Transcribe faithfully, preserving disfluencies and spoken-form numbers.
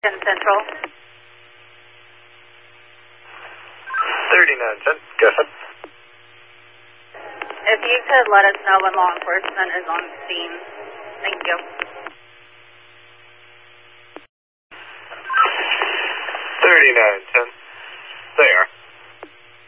Central. thirty-nine ten, go ahead. If you could let us know when law enforcement is on scene. Thank you. thirty-nine ten.